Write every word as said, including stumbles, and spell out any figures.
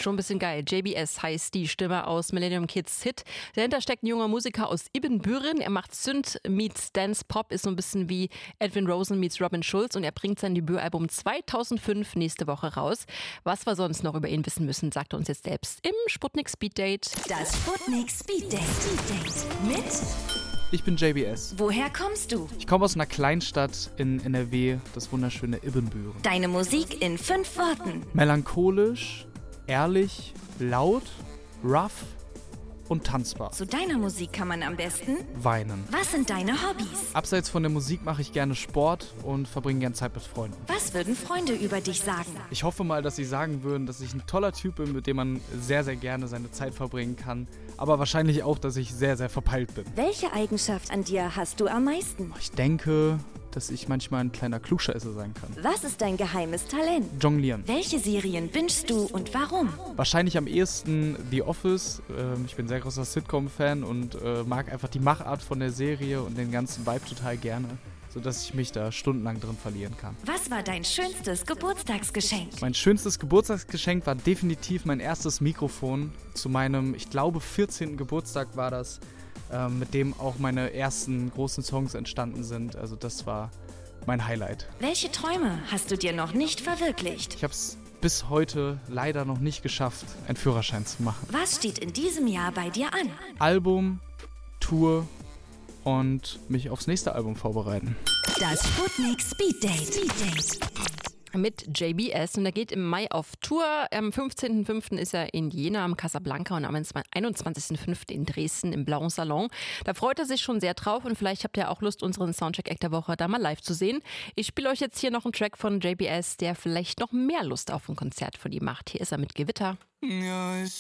Schon ein bisschen geil. J B S heißt die Stimme aus Millennium Kids Hit. Dahinter steckt ein junger Musiker aus Ibbenbüren. Er macht Synth meets Dance Pop, ist so ein bisschen wie Edwin Rosen meets Robin Schulz und er bringt sein Debütalbum zweitausendfünf nächste Woche raus. Was wir sonst noch über ihn wissen müssen, sagt er uns jetzt selbst im Sputnik Speed Date. Das Sputnik Speed Date. Speed Date. Mit? Ich bin J B S. Woher kommst du? Ich komme aus einer Kleinstadt in N R W, das wunderschöne Ibbenbüren. Deine Musik in fünf Worten. Melancholisch, ehrlich, laut, rough und tanzbar. Zu deiner Musik kann man am besten Weinen. Was sind deine Hobbys? Abseits von der Musik mache ich gerne Sport und verbringe gerne Zeit mit Freunden. Was würden Freunde über dich sagen? Ich hoffe mal, dass sie sagen würden, dass ich ein toller Typ bin, mit dem man sehr, sehr gerne seine Zeit verbringen kann. Aber wahrscheinlich auch, dass ich sehr, sehr verpeilt bin. Welche Eigenschaft an dir hast du am meisten? Ich denke, dass ich manchmal ein kleiner Klugscheißer sein kann. Was ist dein geheimes Talent? Jonglieren. Welche Serien bingst du und warum? Wahrscheinlich am ehesten The Office. Ähm, ich bin ein sehr großer Sitcom-Fan und äh, mag einfach die Machart von der Serie und den ganzen Vibe total gerne, sodass ich mich da stundenlang drin verlieren kann. Was war dein schönstes Geburtstagsgeschenk? Mein schönstes Geburtstagsgeschenk war definitiv mein erstes Mikrofon. Zu meinem, ich glaube, vierzehnten Geburtstag war das, ähm, mit dem auch meine ersten großen Songs entstanden sind. Also das war mein Highlight. Welche Träume hast du dir noch nicht verwirklicht? Ich habe es bis heute leider noch nicht geschafft, einen Führerschein zu machen. Was steht in diesem Jahr bei dir an? Album, Tour und mich aufs nächste Album vorbereiten. Das Sputnik Speed Date. Speed Date. Mit J B S und er geht im Mai auf Tour. Am fünfzehnten fünften ist er in Jena am Casablanca und am einundzwanzigsten fünften in Dresden im Blauen Salon. Da freut er sich schon sehr drauf und vielleicht habt ihr auch Lust, unseren Soundcheck-Act der Woche da mal live zu sehen. Ich spiele euch jetzt hier noch einen Track von J B S, der vielleicht noch mehr Lust auf ein Konzert von ihm macht. Hier ist er mit Gewitter. Ja, ich